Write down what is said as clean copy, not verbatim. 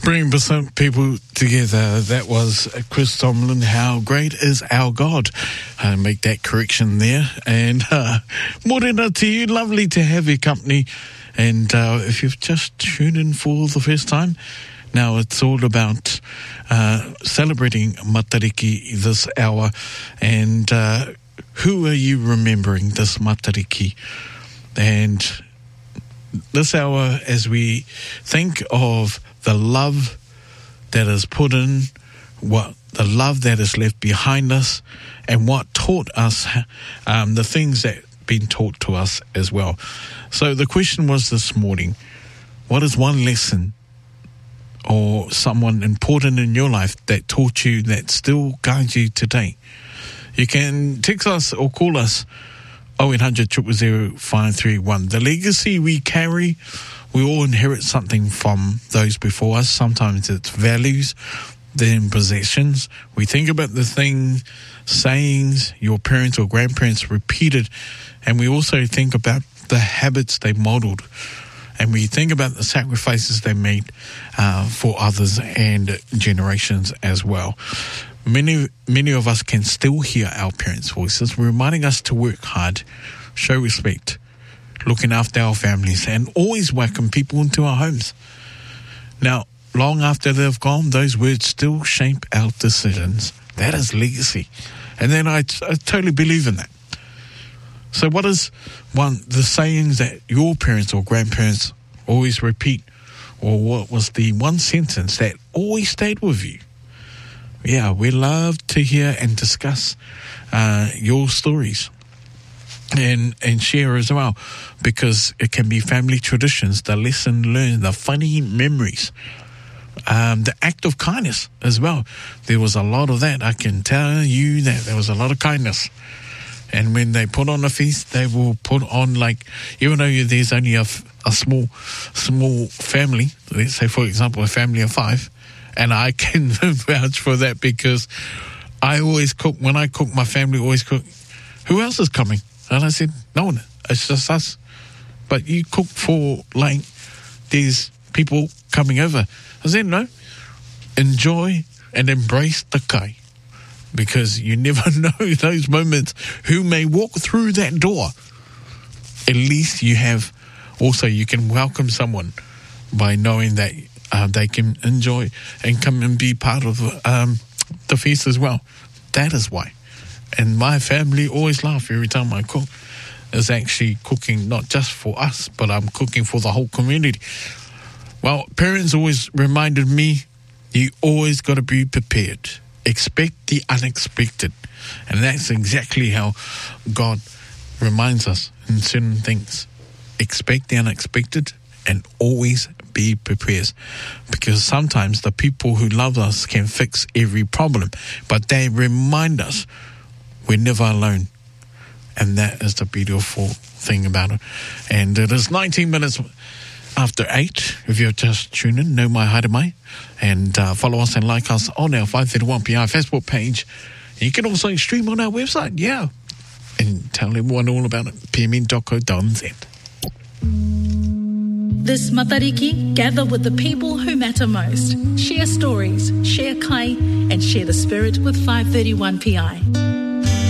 Bringing people together. That was Chris Tomlin. How great is our God? Make that correction there. And morena to you. Lovely to have your company. And if you've just tuned in for the first time, now it's all about celebrating Matariki this hour. And who are you remembering this Matariki? And this hour, as we think of the love that is put in, what the love that is left behind us, and what taught us, the things that been taught to us as well. So the question was this morning, what is one lesson or someone important in your life that taught you, that still guides you today? You can text us or call us 0800 000 531. The legacy we carry, we all inherit something from those before us. Sometimes it's values, then possessions. We think about the things, sayings your parents or grandparents repeated, and we also think about the habits they modeled, and we think about the sacrifices they made for others and generations as well. Many of us can still hear our parents' voices, reminding us to work hard, show respect, looking after our families, and always welcome people into our homes. Now, long after they've gone, those words still shape our decisions. That is legacy. And then I totally believe in that. So what is the sayings that your parents or grandparents always repeat? Or what was the one sentence that always stayed with you? Yeah, we love to hear and discuss your stories. And share as well, because it can be family traditions, the lesson learned, the funny memories, the act of kindness as well. There was a lot of that. I can tell you that there was a lot of kindness. And when they put on a feast, they will put on, like, even though there's only a small family, let's say, for example, a family of 5, and I can vouch for that because I always cook. When I cook, my family always cook. Who else is coming? And I said, no one, it's just us. But you cook for, like, these people coming over. I said, no, enjoy and embrace the kai. Because you never know those moments who may walk through that door. At least you can welcome someone by knowing that they can enjoy and come and be part of the feast as well. That is why. And my family always laugh every time I cook. It's actually cooking not just for us, but I'm cooking for the whole community. Well, parents always reminded me, you always got to be prepared. Expect the unexpected. And that's exactly how God reminds us in certain things. Expect the unexpected and always be prepared. Because sometimes the people who love us can fix every problem, but they remind us we're never alone. And that is the beautiful thing about it. And it is 19 minutes after 8. If you're just tuning in, no mai haere mai. And follow us and like us on our 531PI Facebook page. You can also stream on our website, yeah. And tell everyone all about it, pmin.co.nz. This Matariki, gather with the people who matter most. Share stories, share kai, and share the spirit with 531PI.